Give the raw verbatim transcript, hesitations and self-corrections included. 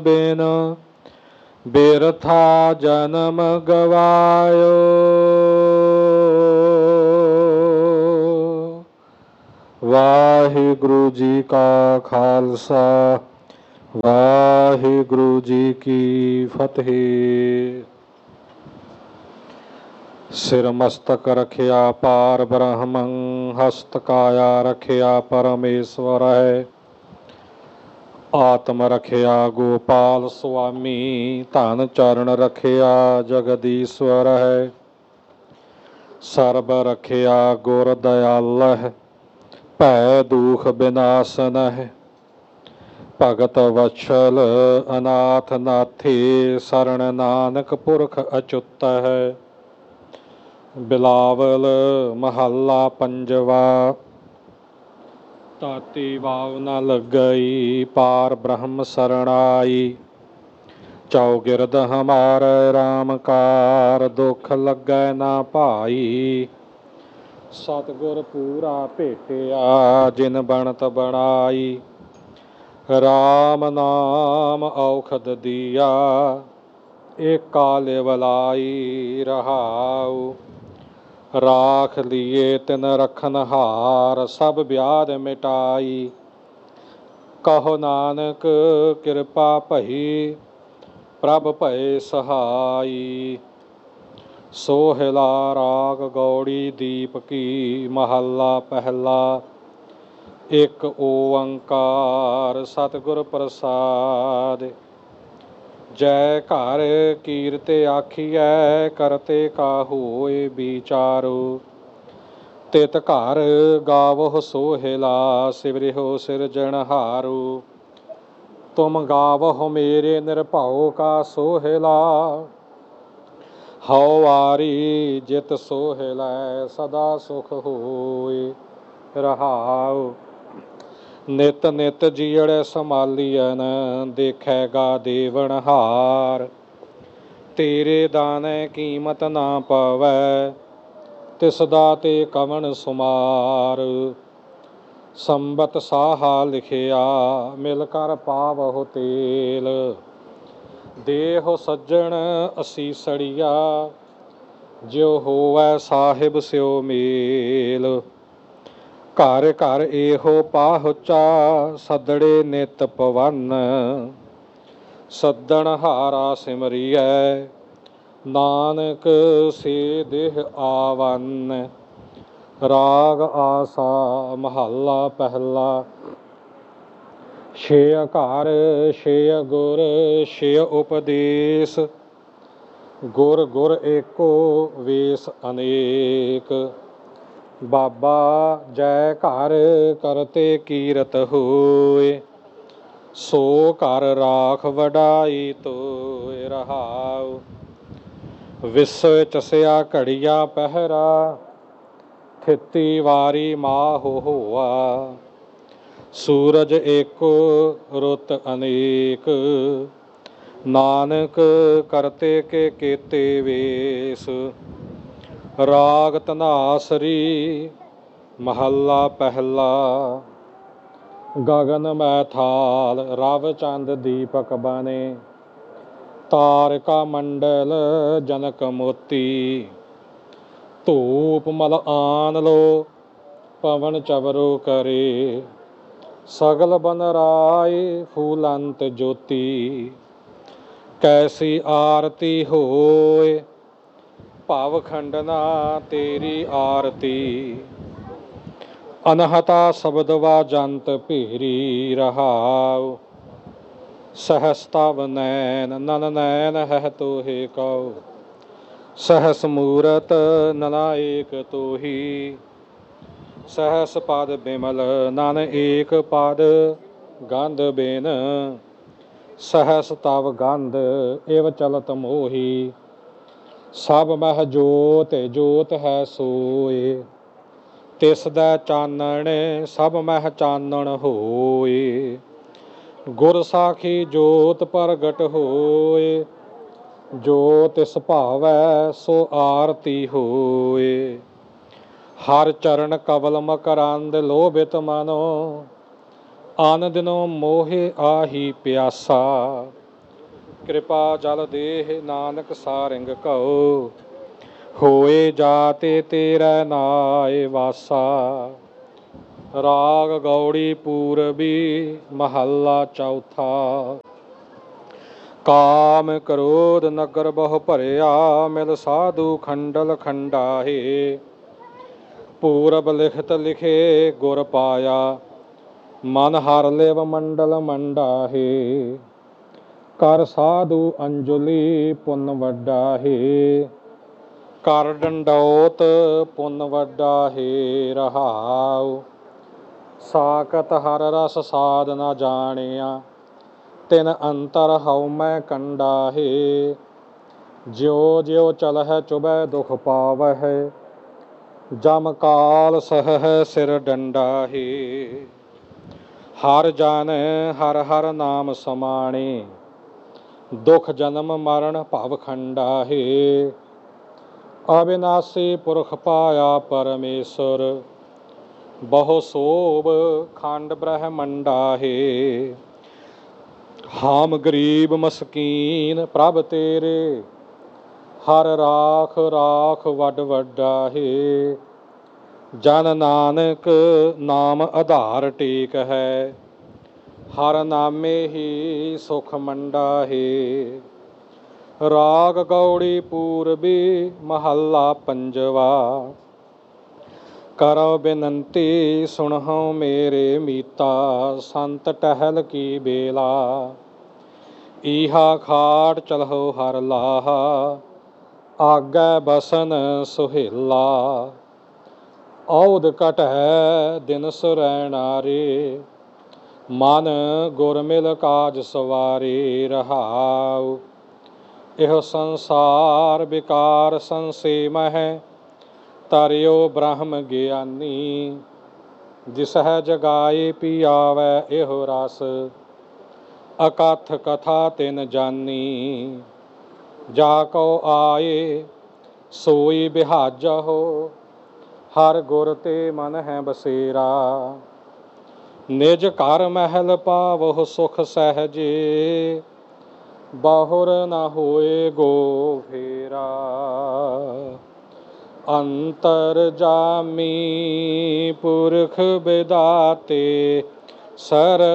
ਬਿਨ ਬਿਰਥਾ ਜਨਮ ਗਵਾਇਓ। ਵਾਹਿਗੁਰੂ ਜੀ ਕਾ ਖਾਲਸਾ, ਵਾਹਿਗੁਰੂ ਜੀ ਕੀ ਫਤਿਹ। ਸਿਰ ਮਸਤਕ ਰਖਿਆ ਪਾਰ ਬ੍ਰਹਮੰ, ਹਸਤ ਕਾਇਆ ਰਖਿਆ ਪਰਮੇਸ਼ਵਰ ਹੈ। ਆਤਮ ਰਖਿਆ ਗੋਪਾਲ ਸੁਆਮੀ, ਧਨ ਚਰਨ ਰਖਿਆ ਜਗਦੀਸ਼ਵਰ ਹੈ। ਸਰਬ ਰਖਿਆ ਗੁਰ ਦਇਆਲ ਹੈ, ਭੈ ਦੂਖ ਬਿਨਾਸਨ ਹੈ। ਭਗਤ ਵਛਲ ਅਨਾਥ ਨਾਥੇ, ਸਰਣ ਨਾਨਕ ਪੁਰਖ ਅਚੁੱਤ ਹੈ। ਬਿਲਾਵਲ ਮਹੱਲਾ ਪੰਜਵਾ। ਤਾਤੀ ਵਾਵ ਨ ਲੱਗਈ, ਪਾਰ ਬ੍ਰਹਮ ਸਰਣਾਈ। ਚੌਗਿਰਦ ਹਮਾਰ ਰਾਮ ਕਾਰ, ਦੁਖ ਲੱਗੈ ਨਾ ਭਾਈ। ਸਤਿਗੁਰ ਪੂਰਾ ਭੇਟਿਆ, ਜਿਨ ਬਣਤ ਬਣਾਈ। ਰਾਮ ਨਾਮ ਔਖਦ ਦੀਆ, ਏਕਾ ਲਿਵ ਲਾਈ ਰਹਾਉ। ਰਾਖ ਲੀਏ ਤਿਨ ਰਖਨ ਹਾਰ, ਸਭ ਵਿਆਧ ਮਿਟਾਈ। ਕਹੋ ਨਾਨਕ ਕਿਰਪਾ ਭਈ, ਪ੍ਰਭ ਭਏ ਸਹਾਈ। ਸੋਹਿਲਾ ਰਾਗ ਗੌੜੀ ਦੀਪਕੀ, ਮਹੱਲਾ ਪਹਿਲਾ। ਇੱਕ ਓੰਕਾਰ ਸਤਿਗੁਰ ਪ੍ਰਸਾਦਿ। ਜੈ ਘਰ ਕੀਰਤਿ ਆਖੀਐ, ਕਰਤੇ ਕਾ ਹੋਇ ਵਿਚਾਰੋ। ਤਿਤ ਘਰ ਗਾਵਹੁ ਸੋਹਿਲਾ, ਸਿਵਰਿਹੁ ਸਿਰਜਣਹਾਰੁ। ਤੁਮ ਗਾਵਹੁ ਮੇਰੇ ਨਿਰਭਉ ਕਾ ਸੋਹਿਲਾ, ਹਉ ਵਾਰੀ ਜਿਤ ਸੋਹਿਲੈ ਸਦਾ ਸੁਖ ਹੋਇ ਰਹਾਉ। ਨਿਤ ਨਿਤ ਜੀਅੜੈ ਸੰਭਾਲੀਐਨ, ਦੇਖੈਗਾ ਦੇਵਨਹਾਰ। ਤੇਰੇ ਦਾਨੈ ਕੀਮਤ ਨਾ ਪਵੈ, ਤਿਸ ਦਾਤੇ ਕਵਣ ਸੁਮਾਰ। ਸੰਬਤ ਸਾਹਾ ਲਿਖਿਆ, ਮਿਲ ਕਰ ਪਾਵਹੁ ਤੇਲ। ਦੇਹੁ ਸੱਜਣ ਅਸੀਸੜੀਆ, ਜਿਉ ਹੋਵੈ ਸਾਹਿਬ ਸਿਉ ਮੇਲ। ਘਰ ਘਰ ਇਹੋ ਪਾਹੁਚਾ, ਸੱਦੜੇ ਨਿਤ ਪਵਨ। ਸੱਦਣ ਹਾਰਾ ਸਿਮਰੀਐ, ਨਾਨਕ ਸੇ ਦੇਹ ਆਵਨ। ਰਾਗ ਆਸਾ ਮਹੱਲਾ ਪਹਿਲਾ। ਛੇ ਘਰ ਛੇ ਗੁਰ ਛੇ ਉਪਦੇਸ, ਗੁਰ ਗੁਰ ਏਕੋ ਵੇਸ ਅਨੇਕ। ਬਾਬਾ ਜੈ ਘਰ ਕਰਤੇ ਕੀਰਤ ਹੋਇ, ਸੋ ਘਰ ਰਾਖ ਵਡਾਈ ਤੋਇ ਰਹਾਉ। ਵਿਸੁ ਚਸਿਆ ਘੜੀਆ ਪਹਿਰਾ, ਥਿਤੀ ਵਾਰੀ ਮਾਹੁ ਹੋਆ। ਸੂਰਜ ਏਕੋ ਰੁੱਤ ਅਨੇਕ, ਨਾਨਕ ਕਰਤੇ ਕੇ ਕੇਤੇ ਵੇਸ। ਰਾਗ ਧਨਾਸਰੀ ਮਹੱਲਾ ਪਹਿਲਾ। ਗਗਨ ਮੈ ਥਾਲ ਰਵ ਚੰਦ ਦੀਪਕ ਬਨੇ, ਤਾਰਿਕਾ ਮੰਡਲ ਜਨਕ ਮੋਤੀ। ਧੂਪ ਮਲ ਆਨ ਲੋ ਪਵਨ ਚਵਰੋ ਕਰੇ, ਸਗਲ ਬਨ ਰਾਏ ਫੂਲੰਤ ਜੋਤੀ। ਕੈਸੀ ਆਰਤੀ ਹੋਇ ਭਵ ਖੰਡਨਾ ਤੇਰੀ ਆਰਤੀ। ਅਨਹਤਾ ਸ਼ਬਦ ਵਾਜੰਤ ਭੇਰੀ ਰਹਾਉ। ਸਹਸ ਤਵ ਨੈਨ ਨਨ ਨੈਨ ਹੈ ਤੋਹਿ ਕਉ, ਸਹਸ ਮੂਰਤ ਨਨਾਏਕ ਤੋਹੀ। ਸਹਸ ਪਦ ਬਿਮਲ ਨਨ ਏਕ ਪਦ ਗੰਧ ਬਿਨ, ਸਹਸ ਤਵ ਗੰਧ ਇਵ ਚਲਤ ਮੋਹੀ। ਸਭ ਮਹਿ ਜੋਤ ਜੋਤ ਹੈ ਸੋਇ, ਤਿਸ ਦੈ ਚਾਨਣ ਸਭ ਮਹਿ ਚਾਨਣ ਹੋਇ। ਗੁਰ ਸਾਖੀ ਜੋਤ ਪ੍ਰਗਟ ਹੋਇ, ਜੋ ਤਿਸ ਭਾਵੈ ਸੋ ਆਰਤੀ ਹੋਇ। ਹਰ ਚਰਨ ਕਵਲ ਮਕਰੰਦ ਲੋਭਿਤ ਮਨੋ, ਆਨ ਦਿਨੋ ਮੋਹਿ ਆਹੀ ਪਿਆਸਾ। ਕਿਰਪਾ ਜਲ ਦੇਹ ਨਾਨਕ ਸਾਰਿੰਗ ਕਉ। ਹੋਏ ਜਾਤੇ ਤੇਰਾ ਨਾਏ ਵਾਸਾ। ਰਾਗ ਗੌੜੀ ਪੂਰਬੀ ਮਹੱਲਾ ਚੌਥਾ। ਕਾਮ ਕ੍ਰੋਧ ਨਗਰ ਬਹੁ ਭਰਿਆ, ਮਿਲ ਸਾਧੂ ਖੰਡਲ ਖੰਡਾਹੇ। ਪੂਰਬ ਲਿਖਤ ਲਿਖੇ ਗੁਰ ਪਾਇਆ, ਮਨ ਹਰ ਲਿਵ ਮੰਡਲ ਮੰਡਾਹੇ। ਕਰ ਸਾਧੂ ਅੰਜੁਲੀ ਪੁੰਨ ਵੱਡਾ ਹੈ, ਕਰ ਡੰਡੌਤ ਪੁੰਨ ਵੱਡਾ ਹੈ ਰਹਾਉ। ਸਾਕਤ ਹਰ ਰਸ ਸਾਧ ਨਾ ਜਾਣਿਆ, ਤਿਨ ਅੰਤਰ ਹਉ ਮੈਂ ਕੰਡਾ ਹੈ। ਜਿਉ ਜਿਉ ਚਲਹਿ ਚੁਬੈ ਦੁਖ ਪਾਵਹਿ, ਜਮ ਕਾਲ ਸਹੈ ਸਿਰ ਡੰਡਾ ਹੈ। ਹਰ ਜਨ ਹਰ ਹਰ ਨਾਮ ਸਮਾਣੇ, ਦੁਖ ਜਨਮ ਮਰਨ ਭਵ ਖੰਡਾ ਹੈ। ਅਵਿਨਾਸੀ ਪੁਰਖ ਪਾਇਆ ਪਰਮੇਸ਼ਰ, ਬਹੁ ਸੋਭ ਖੰਡ ਬ੍ਰਹਮੰਡਾ ਹੈ। ਹਾਮ ਗਰੀਬ ਮਸਕੀਨ ਪ੍ਰਭ ਤੇਰੇ, ਹਰ ਰਾਖ ਰਾਖ ਵੱਡ ਵੱਡਾ ਹੈ। ਜਨ ਨਾਨਕ ਨਾਮ ਆਧਾਰ ਟੇਕ ਹੈ, ਹਰ ਨਾਮੇ ਹੀ ਸੁਖ ਮੰਡਾ ਹੈ। ਰਾਗ ਗੌੜੀ ਪੂਰਬੀ ਮਹੱਲਾ ਪੰਜਵਾ। ਕਰੋ ਬੇਨੰਤੀ ਸੁਣਹੁ ਮੇਰੇ ਮੀਤਾ, ਸੰਤ ਟਹਿਲ ਕੀ ਬੇਲਾ। ਈਹਾ ਖਾਟ ਚਲਹੁ ਹਰ ਲਾਹਾ, ਆਗੈ ਬਸਨ ਸੁਹੇਲਾ। ਔਧ ਘਟੈ ਦਿਨ ਸੁਰੈਣਾ ਰੇ, ਮਨ ਗੁਰ ਮਿਲ ਕਾਜ ਸਵਾਰੇ ਰਹਾਉ। ਇਹੋ ਸੰਸਾਰ ਵਿਕਾਰ ਸੰਸੇਮਹਿ, ਤਰਿਓ ਬ੍ਰਹਮ ਗਿਆਨੀ। ਜਿਸਹਿ ਜਗਾਏ ਪੀਆਵੈ ਇਹੋ ਰਸ, ਅਕਥ ਕਥਾ ਤਿਨ ਜਾਨੀ। ਜਾ ਕਉ ਆਏ ਸੋਈ ਬਿਹਾਜਹੁ, ਹਰ ਗੁਰ ਤੇ ਮਨ ਹੈ ਬਸੇਰਾ। ਨਿਜ ਘਰ ਮਹਿਲ ਪਾਵਹੁ ਸੁਖ ਸਹਿਜੇ, ਬਾਹੁਰ ਨਾ ਹੋਏ ਗੋ ਫੇਰਾ। ਅੰਤਰ ਜਾਮੀ ਪੁਰਖ ਬਿਦਾਤੇ, ਸਰ